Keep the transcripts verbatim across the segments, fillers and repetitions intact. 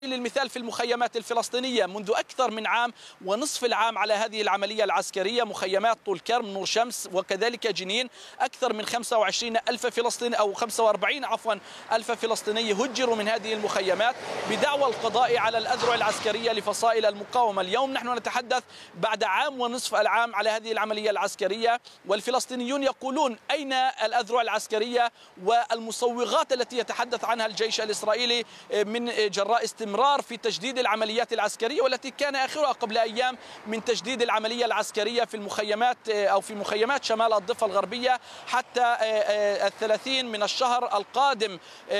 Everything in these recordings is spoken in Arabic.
للمثال في المخيمات الفلسطينية منذ أكثر من عام ونصف العام على هذه العملية العسكرية. مخيمات طول كرم، نور شمس، وكذلك جنين، أكثر من خمسة وعشرين ألف فلسطيني أو خمسة وأربعين عفوا ألف فلسطيني هجروا من هذه المخيمات بدعوى القضاء على الأذرع العسكرية لفصائل المقاومة. اليوم نحن نتحدث بعد عام ونصف العام على هذه العملية العسكرية، والفلسطينيون يقولون أين الأذرع العسكرية والمصوغات التي يتحدث عنها الجيش الإسرائيلي من جراء استمرار استمرار في تجديد العمليات العسكرية، والتي كان آخرها قبل أيام من تجديد العملية العسكرية في المخيمات أو في مخيمات شمال الضفة الغربية حتى الثلاثين من الشهر القادم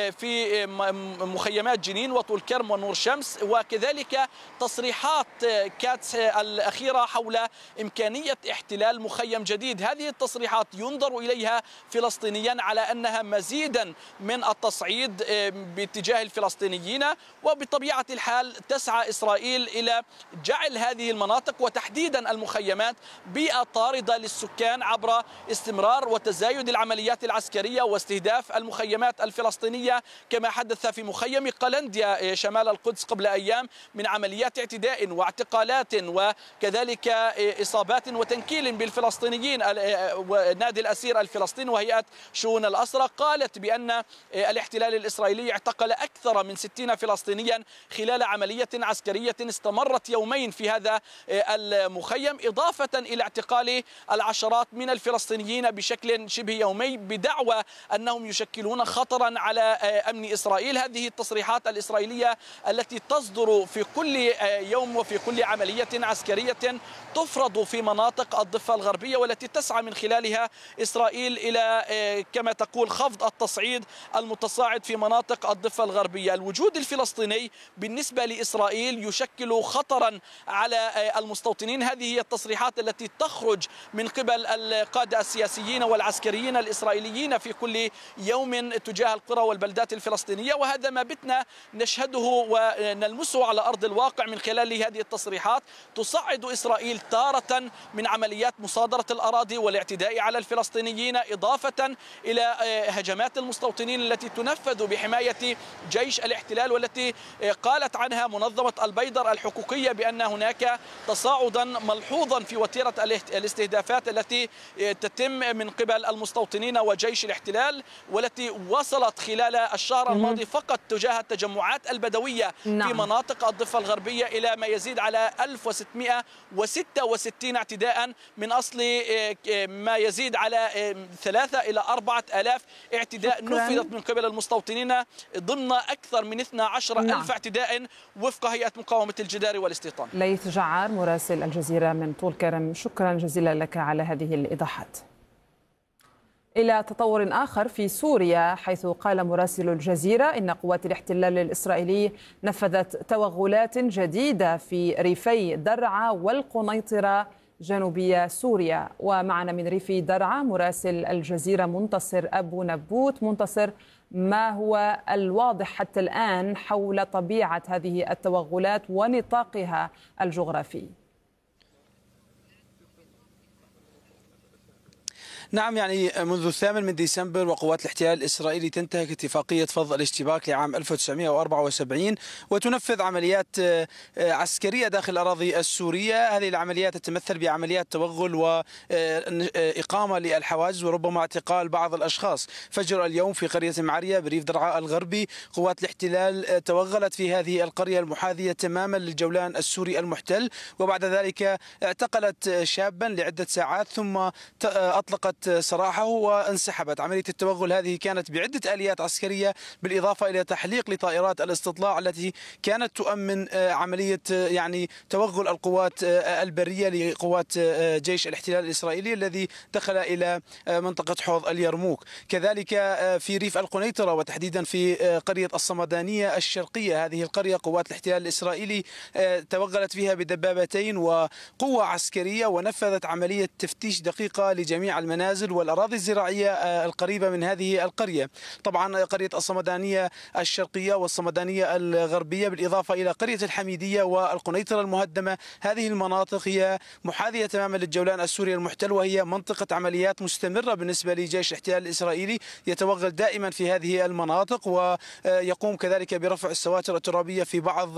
في مخيمات جنين وطول كرم ونور شمس. وكذلك تصريحات كاتس الأخيرة حول إمكانية احتلال مخيم جديد. هذه التصريحات ينظر إليها فلسطينيا على أنها مزيدا من التصعيد باتجاه الفلسطينيين، وبطبيعة بطبيعة الحال تسعى إسرائيل إلى جعل هذه المناطق وتحديدا المخيمات بيئة طاردة للسكان عبر استمرار وتزايد العمليات العسكرية واستهداف المخيمات الفلسطينية، كما حدث في مخيم قلنديا شمال القدس قبل أيام من عمليات اعتداء واعتقالات وكذلك إصابات وتنكيل بالفلسطينيين. نادي الأسير الفلسطيني وهيئة شؤون الأسرى قالت بأن الاحتلال الإسرائيلي اعتقل أكثر من ستين فلسطينيا خلال عملية عسكرية استمرت يومين في هذا المخيم، إضافة إلى اعتقال العشرات من الفلسطينيين بشكل شبه يومي بدعوى أنهم يشكلون خطرا على أمن إسرائيل. هذه التصريحات الإسرائيلية التي تصدر في كل يوم وفي كل عملية عسكرية تفرض في مناطق الضفة الغربية، والتي تسعى من خلالها إسرائيل إلى كما تقول خفض التصعيد المتصاعد في مناطق الضفة الغربية. الوجود الفلسطيني بالنسبة لإسرائيل يشكل خطرا على المستوطنين. هذه هي التصريحات التي تخرج من قبل القادة السياسيين والعسكريين الإسرائيليين في كل يوم تجاه القرى والبلدات الفلسطينية، وهذا ما بتنا نشهده ونلمسه على أرض الواقع من خلال هذه التصريحات. تصعد إسرائيل تارة من عمليات مصادرة الأراضي والاعتداء على الفلسطينيين، إضافة إلى هجمات المستوطنين التي تنفذ بحماية جيش الاحتلال، والتي قالت عنها منظمة البيضر الحقوقية بأن هناك تصاعدا ملحوظا في وتيرة الاستهدافات التي تتم من قبل المستوطنين وجيش الاحتلال، والتي وصلت خلال الشهر الماضي فقط تجاه التجمعات البدوية نعم. في مناطق الضفة الغربية إلى ما يزيد على ألف وستمئة وستة وستين اعتداء من أصل ما يزيد على ثلاثة إلى أربعة آلاف اعتداء شكراً. نفذت من قبل المستوطنين ضمن أكثر من اثني عشر ألف نعم. اعتداء وفق هيئة مقاومة الجدار والاستيطان. ليث جعار مراسل الجزيرة من طول كرم، شكرا جزيلا لك على هذه الإيضاحات. إلى تطور آخر في سوريا، حيث قال مراسل الجزيرة إن قوات الاحتلال الإسرائيلي نفذت توغلات جديدة في ريفي درعا والقنيطرة جنوبية سوريا. ومعنا من ريف درعا مراسل الجزيرة منتصر أبو نبوت. منتصر، ما هو الواضح حتى الآن حول طبيعة هذه التوغلات ونطاقها الجغرافي؟ نعم، يعني منذ الثامن من ديسمبر وقوات الاحتلال الإسرائيلي تنتهك اتفاقية فض الاشتباك لعام ألف وتسعمئة وأربعة وسبعين وتنفذ عمليات عسكرية داخل الأراضي السورية. هذه العمليات تتمثل بعمليات توغل وإقامة للحواجز وربما اعتقال بعض الأشخاص. فجر اليوم في قرية معرية بريف درعا الغربي قوات الاحتلال توغلت في هذه القرية المحاذية تماما للجولان السوري المحتل، وبعد ذلك اعتقلت شابا لعدة ساعات ثم أطلقت سراحه وانسحبت. عملية التوغل هذه كانت بعدة آليات عسكرية بالإضافة إلى تحليق لطائرات الاستطلاع التي كانت تؤمن عملية يعني توغل القوات البرية لقوات جيش الاحتلال الإسرائيلي الذي دخل إلى منطقة حوض اليرموك. كذلك في ريف القنيطرة وتحديدا في قرية الصمدانية الشرقية، هذه القرية قوات الاحتلال الإسرائيلي توغلت فيها بدبابتين وقوة عسكرية ونفذت عملية تفتيش دقيقة لجميع المنازل والأراضي الزراعية القريبة من هذه القرية. طبعا قرية الصمدانية الشرقية والصمدانية الغربية بالإضافة إلى قرية الحميدية والقنيطرة المهدمة، هذه المناطق هي محاذية تماما للجولان السوري المحتل، وهي منطقة عمليات مستمرة بالنسبة لجيش الاحتلال الإسرائيلي يتوغل دائما في هذه المناطق ويقوم كذلك برفع السواتر الترابية في بعض